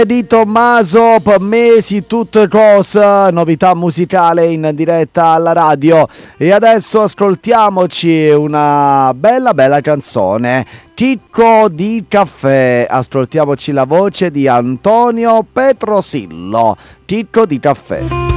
Di Tommaso, per me si tutte cose, novità musicale in diretta alla radio. E adesso ascoltiamoci una bella canzone, Chicco di Caffè. Ascoltiamoci la voce di Antonio Petrosillo, Chicco di Caffè.